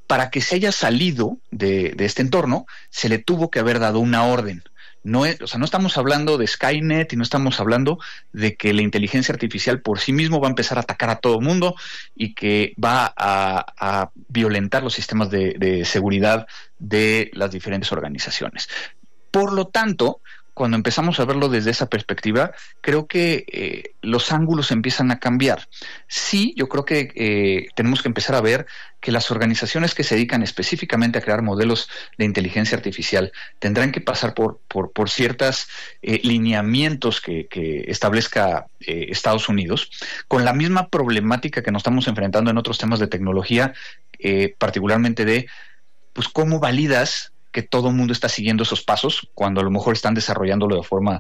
para que se haya salido de este entorno, se le tuvo que haber dado una orden. O sea, no estamos hablando de Skynet y no estamos hablando de que la inteligencia artificial por sí mismo va a empezar a atacar a todo mundo y que va a violentar los sistemas de seguridad de las diferentes organizaciones. Por lo tanto, cuando empezamos a verlo desde esa perspectiva, creo que los ángulos empiezan a cambiar. Sí, yo creo que tenemos que empezar a ver que las organizaciones que se dedican específicamente a crear modelos de inteligencia artificial tendrán que pasar por ciertos lineamientos que establezca Estados Unidos, con la misma problemática que nos estamos enfrentando en otros temas de tecnología, particularmente de pues cómo validas que todo el mundo está siguiendo esos pasos cuando a lo mejor están desarrollándolo de forma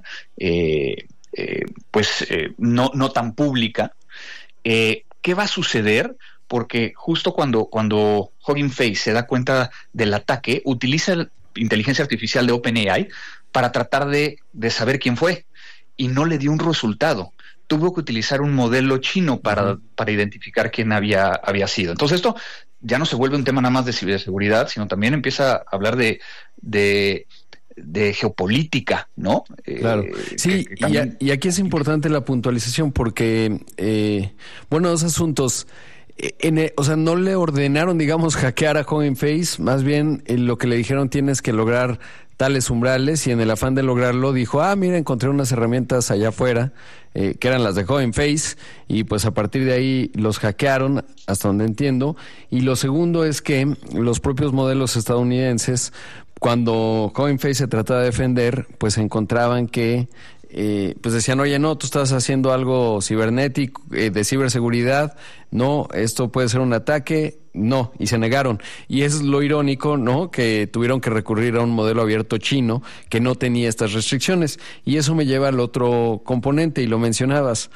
no tan pública. ¿Qué va a suceder? Porque justo cuando Hugging Face se da cuenta del ataque, utiliza la inteligencia artificial de OpenAI para tratar de saber quién fue y no le dio un resultado. Tuvo que utilizar un modelo chino para identificar quién había sido. Entonces esto ya no se vuelve un tema nada más de ciberseguridad, sino también empieza a hablar de geopolítica, ¿no? Claro. Sí, también... y aquí es importante la puntualización porque, dos asuntos. O sea, no le ordenaron, digamos, hackear a Hugging Face, más bien lo que le dijeron tienes que lograr tales umbrales y en el afán de lograrlo dijo, mira, encontré unas herramientas allá afuera que eran las de Hugging Face y pues a partir de ahí los hackearon, hasta donde entiendo. Y lo segundo es que los propios modelos estadounidenses, cuando Hugging Face se trataba de defender, pues encontraban que pues decían, oye, no, tú estás haciendo algo cibernético, de ciberseguridad, no, esto puede ser un ataque, no, y se negaron. Y es lo irónico, ¿no?, que tuvieron que recurrir a un modelo abierto chino que no tenía estas restricciones. Y eso me lleva al otro componente, y lo mencionabas.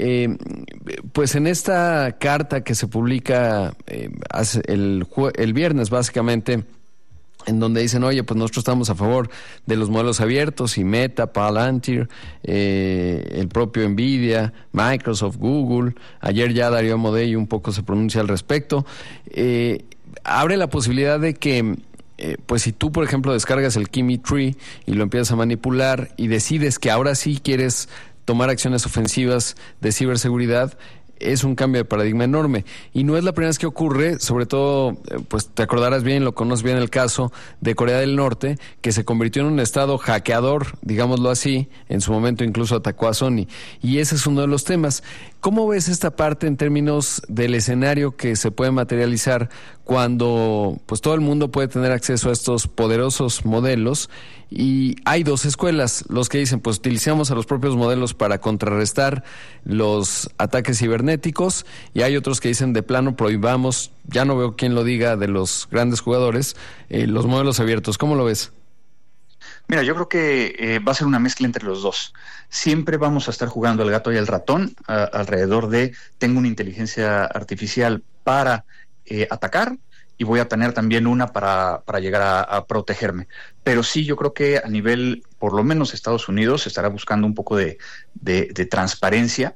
Pues en esta carta que se publica el viernes, básicamente, en donde dicen, oye, pues nosotros estamos a favor de los modelos abiertos, y Meta, Palantir, el propio Nvidia, Microsoft, Google, ayer ya Darío Amodei un poco se pronuncia al respecto, abre la posibilidad de que, pues si tú, por ejemplo, descargas el Kimi Tree y lo empiezas a manipular y decides que ahora sí quieres tomar acciones ofensivas de ciberseguridad, es un cambio de paradigma enorme. Y no es la primera vez que ocurre, sobre todo, pues te acordarás bien, lo conoces bien, el caso de Corea del Norte, que se convirtió en un estado hackeador, digámoslo así, en su momento incluso atacó a Sony. Y ese es uno de los temas. ¿Cómo ves esta parte en términos del escenario que se puede materializar cuando pues todo el mundo puede tener acceso a estos poderosos modelos? Y hay dos escuelas, los que dicen, pues utilizamos a los propios modelos para contrarrestar los ataques cibernéticos, y hay otros que dicen, de plano prohibamos, ya no veo quién lo diga de los grandes jugadores, los modelos abiertos. ¿Cómo lo ves? Mira, yo creo que va a ser una mezcla entre los dos. Siempre vamos a estar jugando al gato y al ratón alrededor de, tengo una inteligencia artificial para atacar, y voy a tener también una para llegar a protegerme. Pero sí, yo creo que a nivel, por lo menos Estados Unidos, se estará buscando un poco de transparencia.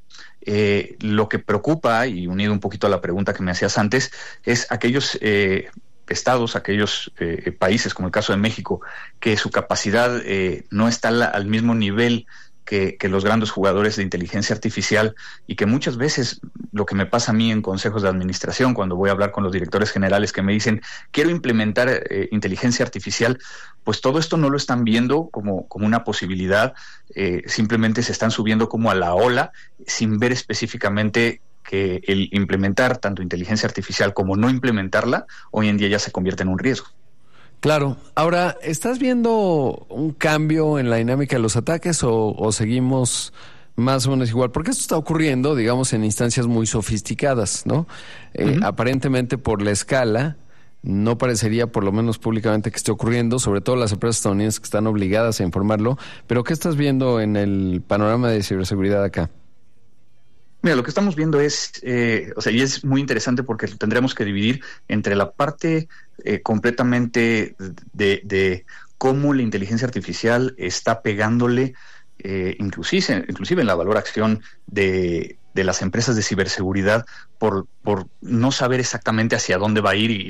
Lo que preocupa, y unido un poquito a la pregunta que me hacías antes, es aquellos estados, aquellos países, como el caso de México, que su capacidad no está al mismo nivel que los grandes jugadores de inteligencia artificial, y que muchas veces lo que me pasa a mí en consejos de administración, cuando voy a hablar con los directores generales que me dicen, quiero implementar inteligencia artificial, pues todo esto no lo están viendo como una posibilidad, simplemente se están subiendo como a la ola, sin ver específicamente que el implementar tanto inteligencia artificial como no implementarla, hoy en día ya se convierte en un riesgo. Claro. Ahora, ¿estás viendo un cambio en la dinámica de los ataques o seguimos más o menos igual? Porque esto está ocurriendo, digamos, en instancias muy sofisticadas, ¿no? Aparentemente por la escala, no parecería, por lo menos públicamente, que esté ocurriendo, sobre todo las empresas estadounidenses que están obligadas a informarlo. Pero ¿qué estás viendo en el panorama de ciberseguridad acá? Mira, lo que estamos viendo es, y es muy interesante porque tendremos que dividir entre la parte completamente de cómo la inteligencia artificial está pegándole, inclusive en la valoración de las empresas de ciberseguridad por no saber exactamente hacia dónde va a ir y